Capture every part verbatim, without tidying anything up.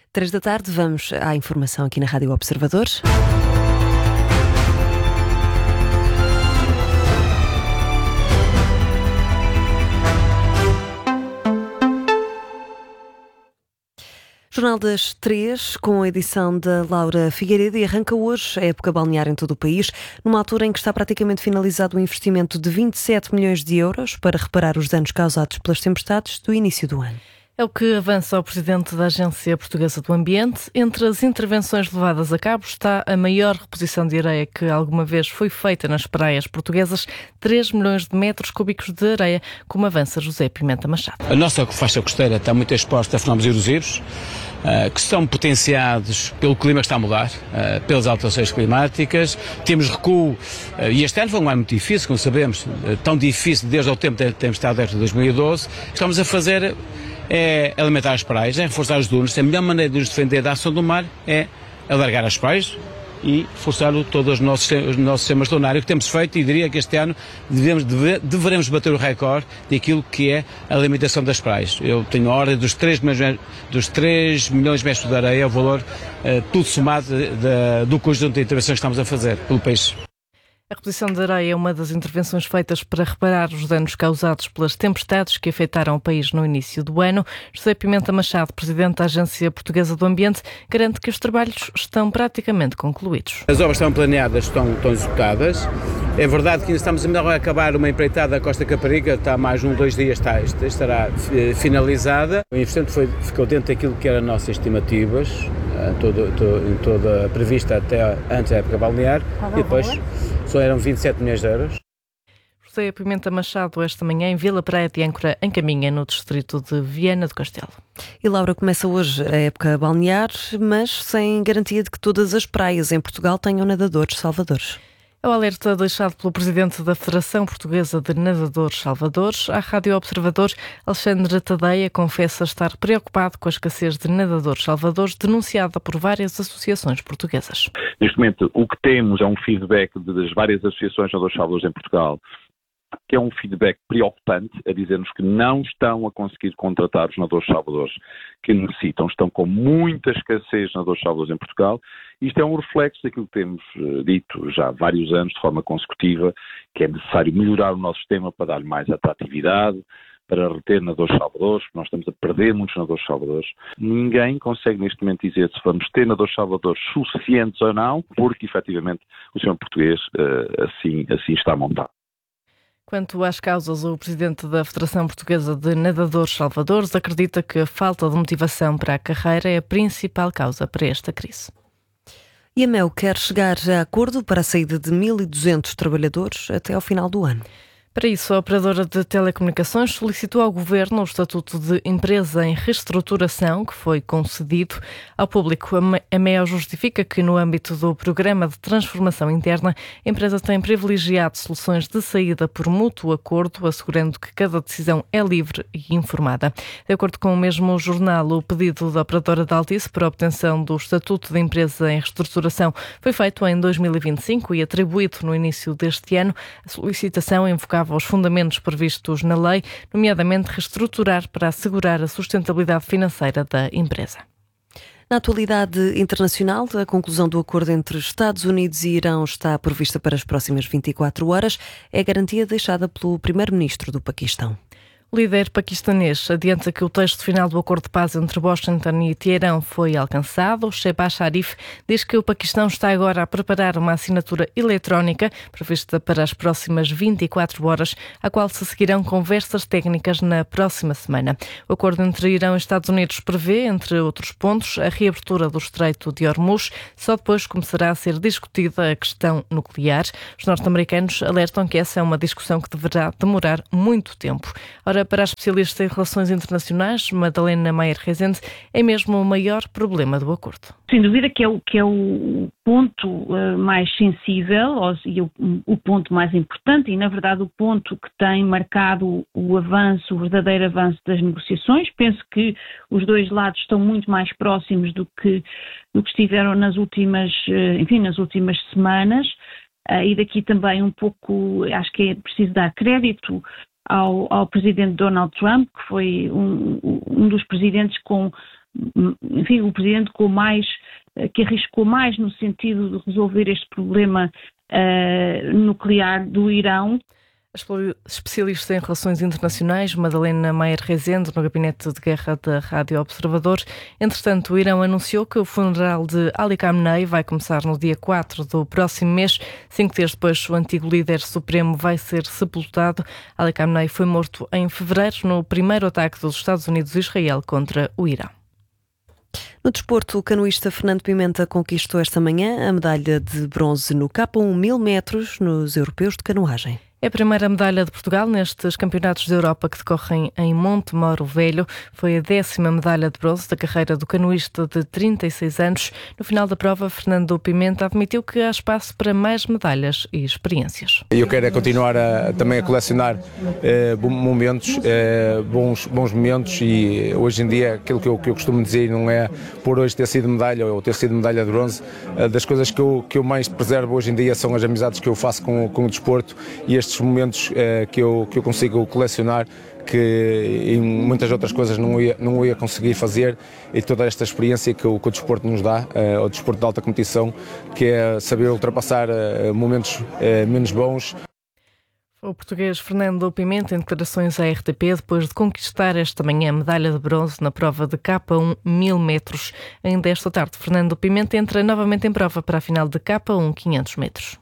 Três da tarde, vamos à informação aqui na Rádio Observador. Jornal das Três, com a edição da Laura Figueiredo, e arranca hoje a época balnear em todo o país, numa altura em que está praticamente finalizado o investimento de vinte e sete milhões de euros para reparar os danos causados pelas tempestades do início do ano. É o que avança o presidente da Agência Portuguesa do Ambiente. Entre as intervenções levadas a cabo está a maior reposição de areia que alguma vez foi feita nas praias portuguesas, três milhões de metros cúbicos de areia, como avança José Pimenta Machado. A nossa faixa costeira está muito exposta a fenómenos erosivos, uh, que estão potenciados pelo clima que está a mudar, uh, pelas alterações climáticas. Temos recuo, uh, e este ano foi um ano muito difícil, como sabemos, uh, tão difícil desde o tempo que temos estado desde dois mil e doze. Estamos a fazer é alimentar as praias, é reforçar os dunos. A melhor maneira de nos defender da ação do mar é alargar as praias e forçar todos os nossos, os nossos sistemas dunários que temos feito, e diria que este ano devemos, deve, deveremos bater o recorde daquilo que é a alimentação das praias. Eu tenho a ordem dos três milhões, dos três milhões de metros de areia, o valor, uh, tudo somado de, de, do conjunto de intervenções que estamos a fazer pelo país. A reposição de areia é uma das intervenções feitas para reparar os danos causados pelas tempestades que afetaram o país no início do ano. José Pimenta Machado, presidente da Agência Portuguesa do Ambiente, garante que os trabalhos estão praticamente concluídos. As obras estão planeadas, estão, estão executadas. É verdade que ainda estamos a acabar uma empreitada da Costa Caparica, está mais um, dois dias, está, estará finalizada. O investimento foi, ficou dentro daquilo que eram nossas estimativas, todo, todo, toda prevista até antes da época balnear, e depois só eram vinte e sete milhões de euros. José Pimenta Machado, esta manhã em Vila Praia de Âncora, em Caminha, no distrito de Viana do Castelo. E Laura, começa hoje a época balnear, mas sem garantia de que todas as praias em Portugal tenham nadadores salvadores. É o alerta deixado pelo presidente da Federação Portuguesa de Nadadores Salvadores. À Rádio Observador, Alexandre Tadeia confessa estar preocupado com a escassez de nadadores salvadores, denunciada por várias associações portuguesas. Neste momento, o que temos é um feedback das várias associações de nadadores salvadores em Portugal, que é um feedback preocupante, a dizer-nos que não estão a conseguir contratar os nadadores salvadores que necessitam, estão com muita escassez de nadadores salvadores em Portugal. Isto é um reflexo daquilo que temos uh, dito já há vários anos de forma consecutiva, que é necessário melhorar o nosso sistema para dar mais atratividade, para reter nadadores salvadores, porque nós estamos a perder muitos nadadores salvadores. Ninguém consegue neste momento dizer se vamos ter nadadores salvadores suficientes ou não, porque efetivamente o sistema português uh, assim, assim está montado. Quanto às causas, o presidente da Federação Portuguesa de Nadadores Salvadores acredita que a falta de motivação para a carreira é a principal causa para esta crise. E a Mel quer chegar a acordo para a saída de mil e duzentos trabalhadores até ao final do ano. Para isso, a operadora de telecomunicações solicitou ao Governo o estatuto de empresa em reestruturação, que foi concedido ao público. A Mel justifica que, no âmbito do Programa de Transformação Interna, a empresa tem privilegiado soluções de saída por mútuo acordo, assegurando que cada decisão é livre e informada. De acordo com o mesmo jornal, o pedido da operadora da Altice para a obtenção do estatuto de empresa em reestruturação foi feito em dois mil e vinte e cinco e atribuído no início deste ano. A solicitação invocava aos fundamentos previstos na lei, nomeadamente reestruturar para assegurar a sustentabilidade financeira da empresa. Na atualidade internacional, a conclusão do acordo entre Estados Unidos e Irão está prevista para as próximas vinte e quatro horas. É a garantia deixada pelo primeiro-ministro do Paquistão. O líder paquistanês adianta que o texto final do acordo de paz entre Washington e Teherão foi alcançado. Shehbaz Sharif diz que o Paquistão está agora a preparar uma assinatura eletrónica prevista para as próximas vinte e quatro horas, a qual se seguirão conversas técnicas na próxima semana. O acordo entre Irão e Estados Unidos prevê, entre outros pontos, a reabertura do Estreito de Hormuz. Só depois começará a ser discutida a questão nuclear. Os norte-americanos alertam que essa é uma discussão que deverá demorar muito tempo. Ora, para a especialista em relações internacionais, Madalena Maier Rezende, é mesmo o maior problema do acordo. Sem dúvida que é o, que é o ponto uh, mais sensível ou, e o, o ponto mais importante e, na verdade, o ponto que tem marcado o avanço, o verdadeiro avanço das negociações. Penso que os dois lados estão muito mais próximos do que, do que estiveram nas últimas, uh, enfim, nas últimas semanas. Uh, e daqui também um pouco, acho que é preciso dar crédito Ao, ao presidente Donald Trump, que foi um, um dos presidentes com enfim, o Presidente com mais, que arriscou mais no sentido de resolver este problema uh, nuclear do Irão. A especialista em relações internacionais, Madalena Maier Rezende, no gabinete de guerra da Rádio Observador. Entretanto, o Irão anunciou que o funeral de Ali Khamenei vai começar no dia quatro do próximo mês. Cinco dias depois, o antigo líder supremo vai ser sepultado. Ali Khamenei foi morto em fevereiro no primeiro ataque dos Estados Unidos e Israel contra o Irão. No desporto, o canoísta Fernando Pimenta conquistou esta manhã a medalha de bronze no K um mil metros nos Europeus de Canoagem. É a primeira medalha de Portugal nestes campeonatos da Europa que decorrem em Montemoro Velho. Foi a décima medalha de bronze da carreira do canoísta de trinta e seis anos. No final da prova, Fernando Pimenta admitiu que há espaço para mais medalhas e experiências. Eu quero é continuar a, também a colecionar eh, momentos, eh, bons, bons momentos, e hoje em dia aquilo que eu, que eu costumo dizer não é por hoje ter sido medalha ou ter sido medalha de bronze. Eh, das coisas que eu, que eu mais preservo hoje em dia são as amizades que eu faço com, com o desporto e estes momentos eh, que, eu, que eu consigo colecionar, que em muitas outras coisas não ia, não ia conseguir fazer, e toda esta experiência que o, que o desporto nos dá, eh, o desporto de alta competição, que é saber ultrapassar eh, momentos eh, menos bons. O português Fernando Pimenta em declarações à R T P depois de conquistar esta manhã a medalha de bronze na prova de K um mil metros. Ainda esta tarde, Fernando Pimenta entra novamente em prova para a final de K um quinhentos metros.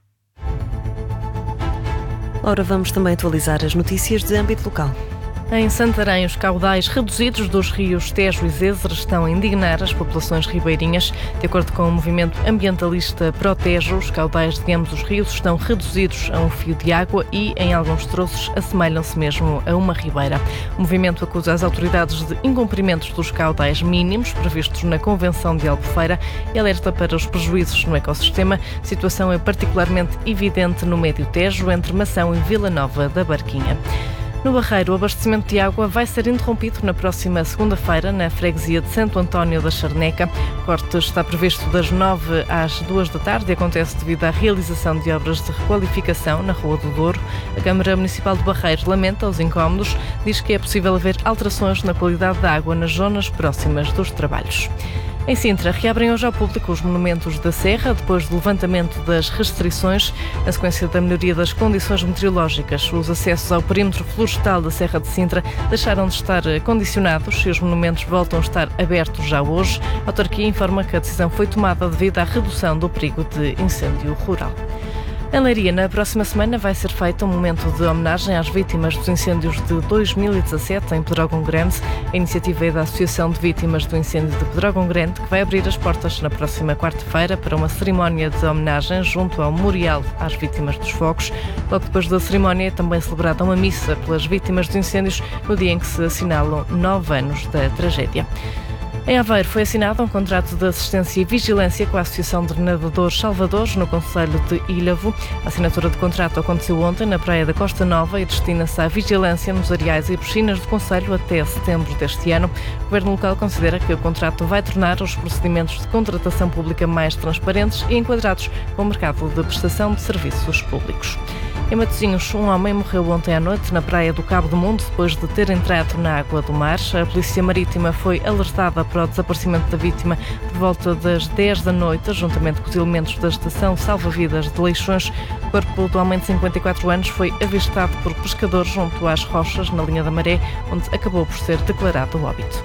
Laura, vamos também atualizar as notícias de âmbito local. Em Santarém, os caudais reduzidos dos rios Tejo e Zézer estão a indignar as populações ribeirinhas. De acordo com o movimento ambientalista Protejo, os caudais de ambos os rios estão reduzidos a um fio de água e, em alguns troços, assemelham-se mesmo a uma ribeira. O movimento acusa as autoridades de incumprimentos dos caudais mínimos previstos na Convenção de Albufeira e alerta para os prejuízos no ecossistema. A situação é particularmente evidente no Médio Tejo, entre Mação e Vila Nova da Barquinha. No Barreiro, o abastecimento de água vai ser interrompido na próxima segunda-feira na freguesia de Santo António da Charneca. O corte está previsto das nove às duas da tarde e acontece devido à realização de obras de requalificação na Rua do Douro. A Câmara Municipal de Barreiro lamenta os incómodos, diz que é possível haver alterações na qualidade da água nas zonas próximas dos trabalhos. Em Sintra, reabrem hoje ao público os monumentos da Serra, depois do levantamento das restrições. Na sequência da melhoria das condições meteorológicas, os acessos ao perímetro florestal da Serra de Sintra deixaram de estar condicionados e os monumentos voltam a estar abertos já hoje. A autarquia informa que a decisão foi tomada devido à redução do perigo de incêndio rural. Em Leiria, na próxima semana, vai ser feito um momento de homenagem às vítimas dos incêndios de dois mil e dezassete em Pedrógão Grande. A iniciativa é da Associação de Vítimas do Incêndio de Pedrógão Grande, que vai abrir as portas na próxima quarta-feira para uma cerimónia de homenagem junto ao Memorial às Vítimas dos Fogos. Logo depois da cerimónia é também celebrada uma missa pelas vítimas dos incêndios no dia em que se assinalam nove anos da tragédia. Em Aveiro foi assinado um contrato de assistência e vigilância com a Associação de Nadadores Salvadores no concelho de Ilhavo. A assinatura de contrato aconteceu ontem na Praia da Costa Nova e destina-se à vigilância nos areais e piscinas do concelho até setembro deste ano. O governo local considera que o contrato vai tornar os procedimentos de contratação pública mais transparentes e enquadrados com o mercado de prestação de serviços públicos. Em Matosinhos, um homem morreu ontem à noite na praia do Cabo do Mundo depois de ter entrado na água do mar. A Polícia Marítima foi alertada para o desaparecimento da vítima por volta das dez da noite, juntamente com os elementos da Estação Salva-Vidas de Leixões. O corpo do homem de cinquenta e quatro anos foi avistado por pescadores junto às rochas, na linha da maré, onde acabou por ser declarado o óbito.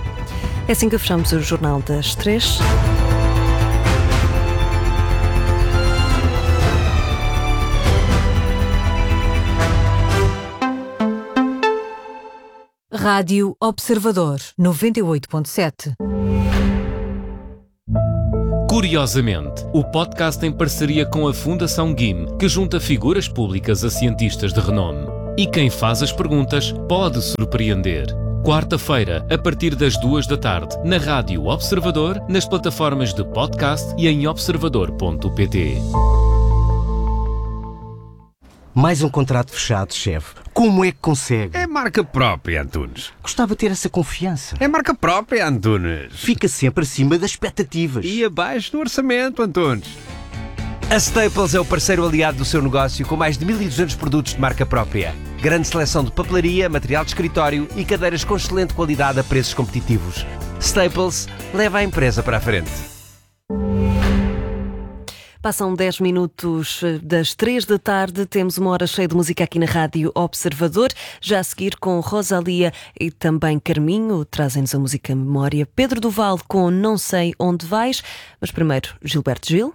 É assim que fechamos o Jornal das Três. Rádio Observador, noventa e oito ponto sete. Curiosamente, o podcast em parceria com a Fundação G I M, que junta figuras públicas a cientistas de renome. E quem faz as perguntas pode surpreender. Quarta-feira, a partir das duas da tarde, na Rádio Observador, nas plataformas de podcast e em observador ponto pt. Mais um contrato fechado, chefe. Como é que consegue? É marca própria, Antunes. Gostava de ter essa confiança. É marca própria, Antunes. Fica sempre acima das expectativas. E abaixo do orçamento, Antunes. A Staples é o parceiro aliado do seu negócio com mais de mil e duzentos produtos de marca própria. Grande seleção de papelaria, material de escritório e cadeiras com excelente qualidade a preços competitivos. Staples leva a empresa para a frente. Passam dez minutos das três da tarde, temos uma hora cheia de música aqui na Rádio Observador. Já a seguir com Rosalia e também Carminho, trazem-nos a música memória. Pedro Duval com Não Sei Onde Vais, mas primeiro Gilberto Gil.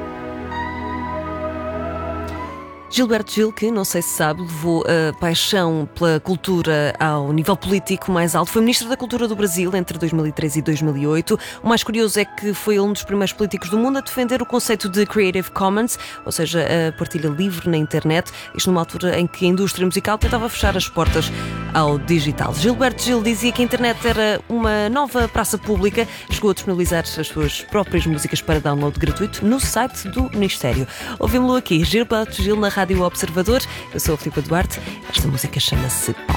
Gilberto Gil, que, não sei se sabe, levou a paixão pela cultura ao nível político mais alto. Foi Ministro da Cultura do Brasil entre dois mil e três e dois mil e oito. O mais curioso é que foi um dos primeiros políticos do mundo a defender o conceito de Creative Commons, ou seja, a partilha livre na internet, isto numa altura em que a indústria musical tentava fechar as portas ao digital. Gilberto Gil dizia que a internet era uma nova praça pública, chegou a disponibilizar as suas próprias músicas para download gratuito no site do Ministério. Ouvimos-lo aqui, Gilberto Gil na Rádio Observador. Eu sou a Filipa Duarte. Esta música chama-se Palmas.